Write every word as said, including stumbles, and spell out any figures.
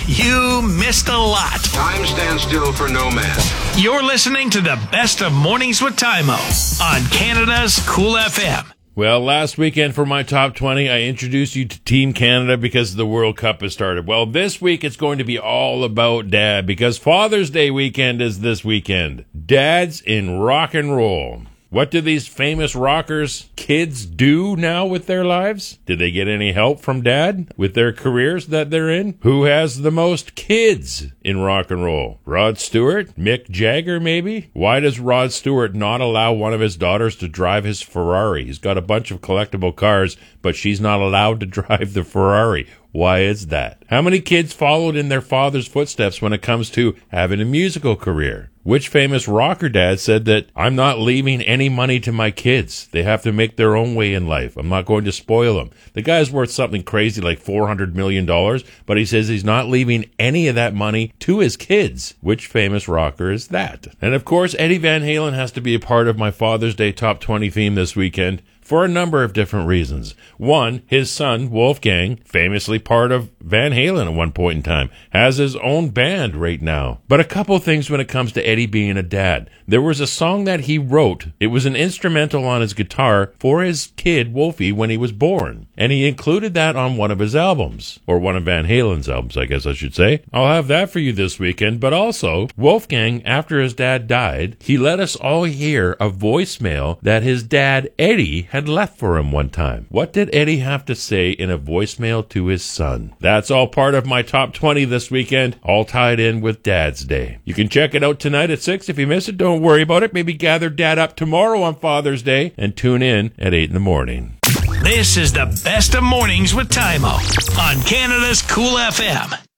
You missed a lot. Time stands still for no man. You're listening to the best of Mornings with Tymo on Canada's Cool F M. Well, last weekend for my top twenty, I introduced you to Team Canada because the World Cup has started. Well, this week it's going to be all about Dad because Father's Day weekend is this weekend. Dads in rock and roll. What do these famous rockers' kids do now with their lives? Did they get any help from Dad with their careers that they're in? Who has the most kids in rock and roll? Rod Stewart? Mick Jagger, maybe? Why does Rod Stewart not allow one of his daughters to drive his Ferrari? He's got a bunch of collectible cars, but she's not allowed to drive the Ferrari. Why is that? How many kids followed in their father's footsteps when it comes to having a musical career? Which famous rocker dad said that I'm not leaving any money to my kids? They have to make their own way in life. I'm not going to spoil them. The guy's worth something crazy like four hundred million dollars, but he says he's not leaving any of that money to his kids. Which famous rocker is that? And of course, Eddie Van Halen has to be a part of my Father's Day Top twenty theme this weekend. For a number of different reasons. One, his son, Wolfgang, famously part of Van Halen at one point in time, has his own band right now. But a couple things when it comes to Eddie being a dad. There was a song that he wrote. It was an instrumental on his guitar for his kid, Wolfie, when he was born. And he included that on one of his albums. Or one of Van Halen's albums, I guess I should say. I'll have that for you this weekend. But also, Wolfgang, after his dad died, he let us all hear a voicemail that his dad, Eddie, had left for him one time. What did Eddie have to say in a voicemail to his son? That's all part of my top twenty this weekend, all tied in with Dad's Day. You can check it out tonight at six. If you miss it, don't worry about it. Maybe gather Dad up tomorrow on Father's Day and tune in at eight in the morning. This is the best of Mornings with Tymo on Canada's Cool F M.